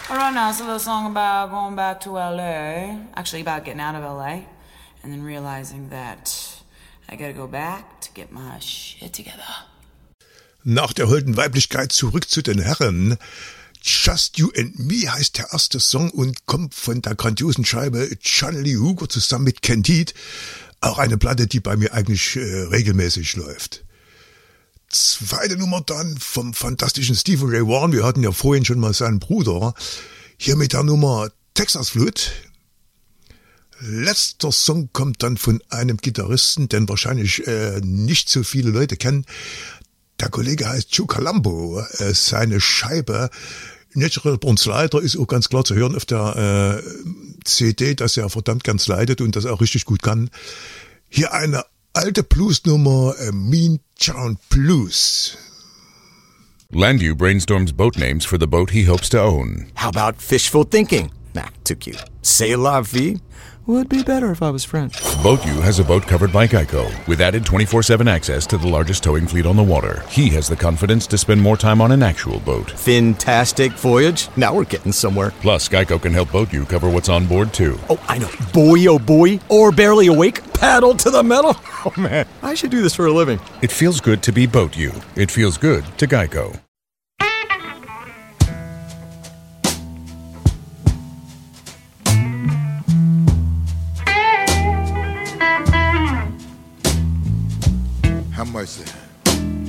All right, now it's a little song about going back to LA. Actually, about getting out of LA. And then realizing that I gotta go back to get my shit together. Nach der holden Weiblichkeit zurück zu den Herren. Just You and Me heißt der erste Song und kommt von der grandiosen Scheibe John Lee Hooker zusammen mit Ken Heat. Auch eine Platte, die bei mir eigentlich regelmäßig läuft. Zweite Nummer dann vom fantastischen Stevie Ray Vaughan. Wir hatten ja vorhin schon mal seinen Bruder. Hier mit der Nummer Texas Flood. Letzter Song kommt dann von einem Gitarristen, den wahrscheinlich nicht so viele Leute kennen. Der Kollege heißt Joe Colombo. Seine Scheibe Natural Born Slider ist auch ganz klar zu hören auf der CD, dass er verdammt gern slidet und das auch richtig gut kann. Hier eine alte Bluesnummer, Mean Town Blues. Landau brainstorms boat names for the boat he hopes to own. How about Fishful Thinking? Nah, too cute. C'est la vie? Would be better if I was French. Boat U has a boat covered by Geico, with added 24/7 access to the largest towing fleet on the water. He has the confidence to spend more time on an actual boat. Fantastic voyage. Now we're getting somewhere. Plus, Geico can help Boat U cover what's on board, too. Oh, I know. Boy, oh boy. Or barely awake. Paddle to the metal. Oh, man. I should do this for a living. It feels good to be Boat U. It feels good to Geico. How much?